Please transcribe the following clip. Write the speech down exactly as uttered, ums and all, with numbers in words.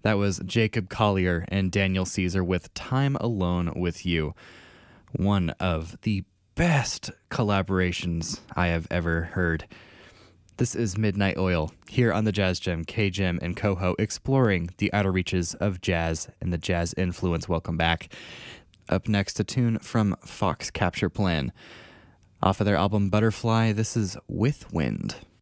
That was Jacob Collier and Daniel Caesar with Time Alone with You. One of the best collaborations I have ever heard. This is Midnight Oil here on the Jazz Gem, K-Gem and Coho, exploring the outer reaches of jazz and the jazz influence. Welcome back. Up next, a tune from Fox Capture Plan. Off of their album Butterfly, this is With Wind.